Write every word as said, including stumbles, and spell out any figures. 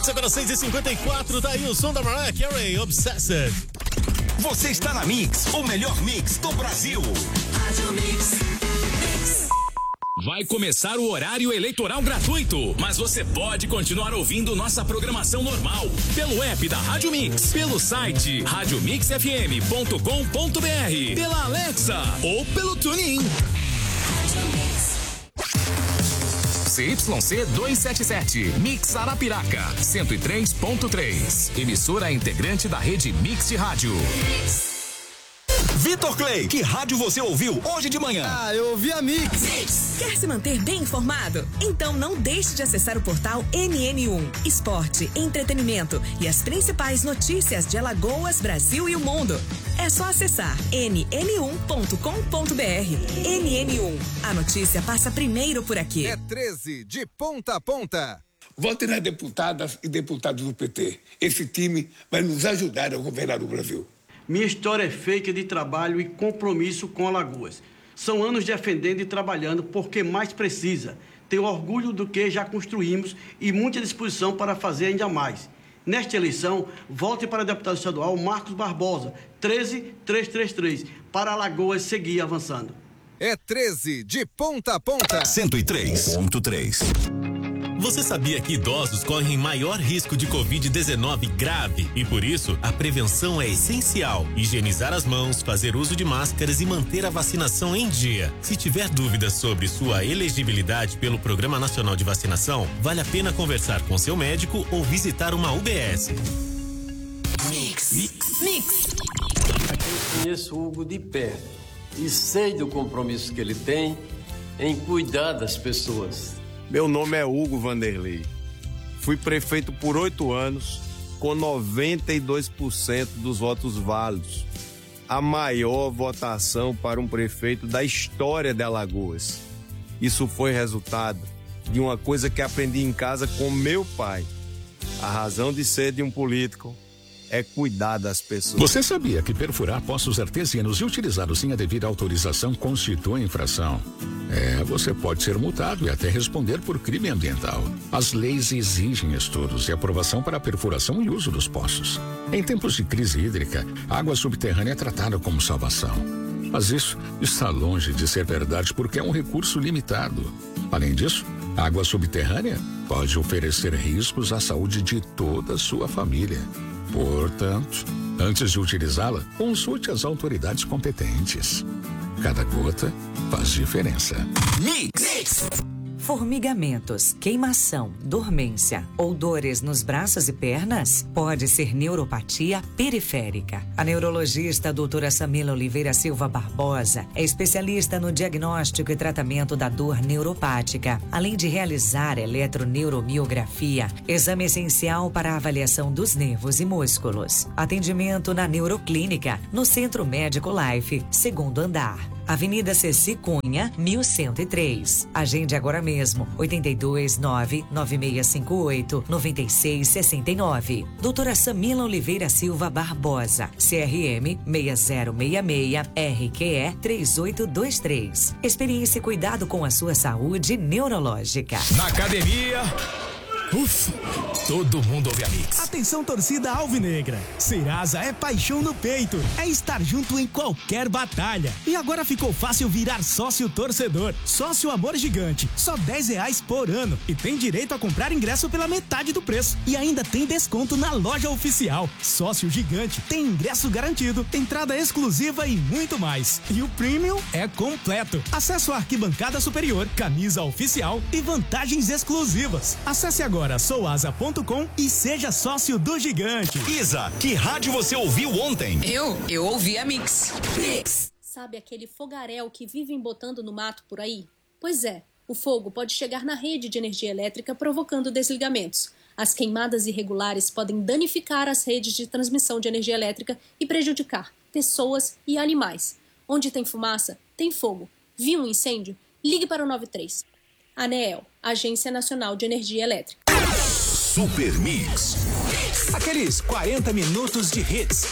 Mix agora seis e cinquenta e quatro, tá aí o som da Mariah Carey, Obsessed. Você está na Mix, o melhor mix do Brasil. Rádio Mix. Mix. Vai começar o horário eleitoral gratuito, mas você pode continuar ouvindo nossa programação normal pelo app da Rádio Mix, pelo site rádio mix f m ponto com ponto b r, pela Alexa ou pelo TuneIn. C Y C duzentos e setenta e sete, Mix Arapiraca, cento e três ponto três. Emissora integrante da rede Mix de Rádio. Vitor Clay, que rádio você ouviu hoje de manhã? Ah, eu ouvi a Mix. Mix. Quer se manter bem informado? Então não deixe de acessar o portal N N um. Esporte, entretenimento e as principais notícias de Alagoas, Brasil e o mundo. É só acessar n n um ponto com ponto b r. N N um. A notícia passa primeiro por aqui. É treze, de ponta a ponta. Vote nas deputadas e deputados do P T. Esse time vai nos ajudar a governar o Brasil. Minha história é feita de trabalho e compromisso com Alagoas. São anos defendendo e trabalhando porque mais precisa. Tenho orgulho do que já construímos e muita disposição para fazer ainda mais. Nesta eleição, vote para deputado estadual Marcos Barbosa, treze mil trezentos e trinta e três, para Alagoas seguir avançando. É treze, de ponta a ponta. cento e três ponto três. Você sabia que idosos correm maior risco de covid dezenove grave e por isso a prevenção é essencial. Higienizar as mãos, fazer uso de máscaras e manter a vacinação em dia. Se tiver dúvidas sobre sua elegibilidade pelo Programa Nacional de Vacinação, vale a pena conversar com seu médico ou visitar uma U B S. Mix. Mix. Mix. Eu conheço o Hugo de perto e sei do compromisso que ele tem em cuidar das pessoas. Meu nome é Hugo Vanderlei. Fui prefeito por oito anos, com noventa e dois por cento dos votos válidos. A maior votação para um prefeito da história de Alagoas. Isso foi resultado de uma coisa que aprendi em casa com meu pai. A razão de ser de um político é cuidar das pessoas. Você sabia que perfurar poços artesianos e utilizá-los sem a devida autorização constitui infração? É, você pode ser multado e até responder por crime ambiental. As leis exigem estudos e aprovação para a perfuração e uso dos poços. Em tempos de crise hídrica, a água subterrânea é tratada como salvação. Mas isso está longe de ser verdade porque é um recurso limitado. Além disso, a água subterrânea pode oferecer riscos à saúde de toda a sua família. Portanto, antes de utilizá-la, consulte as autoridades competentes. Cada gota faz diferença. Mix! Mix. Formigamentos, queimação, dormência ou dores nos braços e pernas pode ser neuropatia periférica. A neurologista doutora Samila Oliveira Silva Barbosa é especialista no diagnóstico e tratamento da dor neuropática, além de realizar eletroneuromiografia, exame essencial para a avaliação dos nervos e músculos. Atendimento na Neuroclínica, no Centro Médico Life, segundo andar. Avenida Ceci Cunha, mil cento e três. Agende agora mesmo, oito dois nove, nove seis cinco oito, nove seis seis nove. Doutora Samila Oliveira Silva Barbosa, C R M seis zero seis seis, R Q E três oito dois três. Experiência e cuidado com a sua saúde neurológica. Na academia... Ufa, todo mundo ouve a Mix. Atenção, torcida alvinegra. Serasa é paixão no peito. É estar junto em qualquer batalha. E agora ficou fácil virar sócio torcedor. Sócio Amor Gigante. Só dez reais por ano. E tem direito a comprar ingresso pela metade do preço. E ainda tem desconto na loja oficial. Sócio Gigante tem ingresso garantido, entrada exclusiva e muito mais. E o Premium é completo. Acesso à arquibancada superior, camisa oficial e vantagens exclusivas. Acesse agora souasa ponto com e seja sócio do Gigante. Isa, que rádio você ouviu ontem? Eu? Eu ouvi a Mix. Mix. Sabe aquele fogaréu que vivem botando no mato por aí? Pois é, o fogo pode chegar na rede de energia elétrica provocando desligamentos. As queimadas irregulares podem danificar as redes de transmissão de energia elétrica e prejudicar pessoas e animais. Onde tem fumaça, tem fogo. Viu um incêndio? Ligue para o nove três. ANEEL, Agência Nacional de Energia Elétrica. Super Mix. Aqueles quarenta minutos de hits